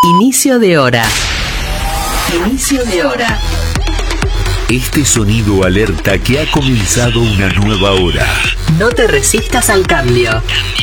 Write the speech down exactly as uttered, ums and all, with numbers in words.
Inicio de hora. Inicio de hora. Este sonido alerta que ha comenzado una nueva hora. No te resistas al cambio.